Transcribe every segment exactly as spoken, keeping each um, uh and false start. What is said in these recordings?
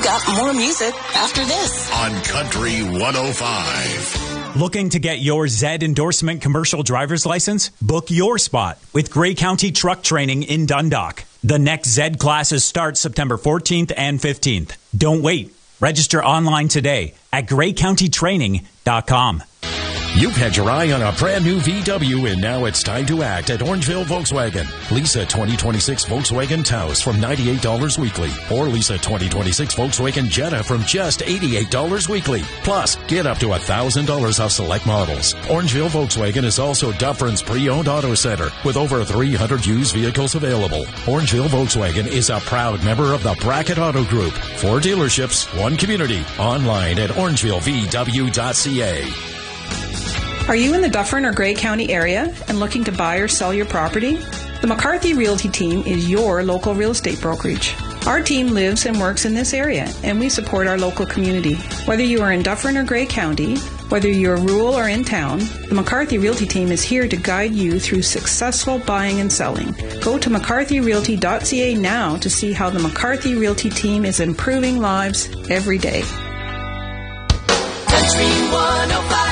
got more music after this on Country one oh five. Looking to get your Z endorsement commercial driver's license? Book your spot with Grey County Truck Training in Dundalk. The next Z classes start September fourteenth and fifteenth. Don't wait. Register online today at grey county training dot com. You've had your eye on a brand new V W, and now it's time to act at Orangeville Volkswagen. Lease a twenty twenty-six Volkswagen Taos from ninety-eight dollars weekly, or lease a twenty twenty-six Volkswagen Jetta from just eighty-eight dollars weekly. Plus, get up to one thousand dollars off select models. Orangeville Volkswagen is also Dufferin's pre-owned auto center with over three hundred used vehicles available. Orangeville Volkswagen is a proud member of the Brackett Auto Group. Four dealerships, one community. Online at orangeville v w dot c a. Are you in the Dufferin or Grey County area and looking to buy or sell your property? The McCarthy Realty team is your local real estate brokerage. Our team lives and works in this area, and we support our local community. Whether you are in Dufferin or Grey County, whether you're rural or in town, the McCarthy Realty team is here to guide you through successful buying and selling. Go to mccarthy realty dot c a now to see how the McCarthy Realty team is improving lives every day. Country one oh five.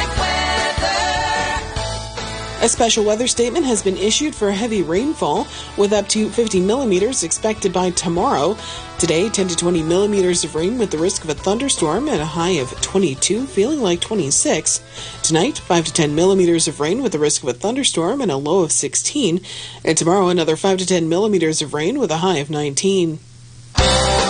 A special weather statement has been issued for heavy rainfall with up to fifty millimeters expected by tomorrow. Today, ten to twenty millimeters of rain with the risk of a thunderstorm and a high of twenty-two, feeling like twenty-six. Tonight, five to ten millimeters of rain with the risk of a thunderstorm and a low of sixteen. And tomorrow, another five to ten millimeters of rain with a high of nineteen.